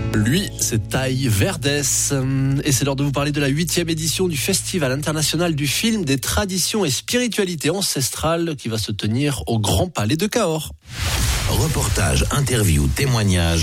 Lui, c'est Taille Verdès. Et c'est l'heure de vous parler de la 8e édition du Festival international du film des traditions et spiritualités ancestrales qui va se tenir au Grand Palais de Cahors. Reportage, interview, témoignage,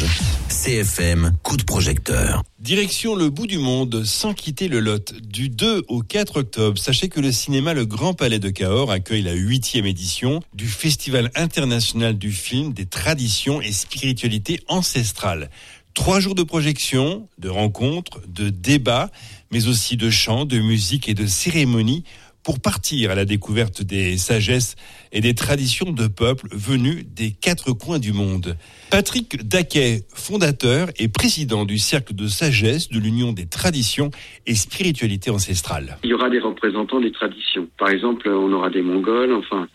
CFM, coup de projecteur. Direction le bout du monde, sans quitter le Lot. Du 2 au 4 octobre, sachez que le cinéma Le Grand Palais de Cahors accueille la 8e édition du Festival international du film des traditions et spiritualités ancestrales. 3 jours de projection, de rencontres, de débats, mais aussi de chants, de musique et de cérémonies pour partir à la découverte des sagesses et des traditions de peuples venus des 4 coins du monde. Patrick Daquet, fondateur et président du Cercle de sagesse de l'Union des traditions et spiritualités ancestrales. Il y aura des représentants des traditions. Par exemple, on aura des Mongols,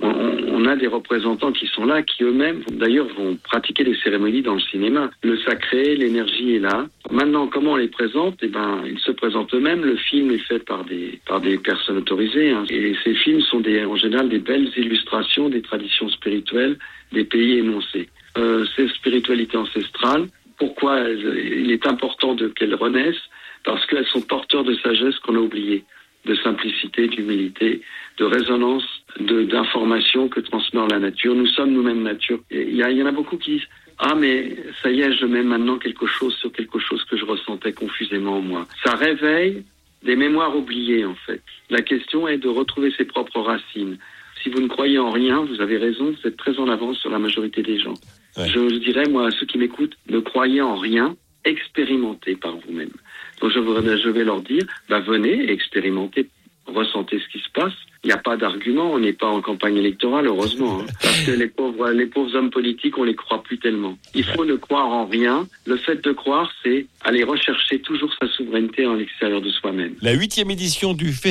on a des représentants qui sont là, qui eux-mêmes, d'ailleurs, vont pratiquer des cérémonies dans le cinéma. Le sacré, l'énergie est là. Maintenant, comment on les présente ? Ils se présentent eux-mêmes. Le film est fait par des personnes autorisées. Et ces films sont en général des belles illustrations des traditions spirituelles des pays énoncés. Ces spiritualités ancestrales, pourquoi il est important qu'elles renaissent ? Parce qu'elles sont porteurs de sagesse qu'on a oubliée, de simplicité, d'humilité, de résonance, d'informations que transmet la nature. Nous sommes nous-mêmes nature. Il y en a beaucoup qui disent « Ah, mais ça y est, je mets maintenant quelque chose sur quelque chose que je ressentais confusément en moi. » Ça réveille des mémoires oubliées, en fait. La question est de retrouver ses propres racines. Si vous ne croyez en rien, vous avez raison, vous êtes très en avance sur la majorité des gens. Ouais. Je dirais, moi, à ceux qui m'écoutent, ne croyez en rien, expérimentez par vous-même. Donc je vais leur dire, venez, expérimentez, ressentez ce qui se passe. Il n'y a pas d'argument, on n'est pas en campagne électorale, heureusement. Parce que les pauvres hommes politiques, on les croit plus tellement. Il faut ne croire en rien. Le fait de croire, c'est aller rechercher toujours sa souveraineté en l'extérieur de soi-même. La 8e édition du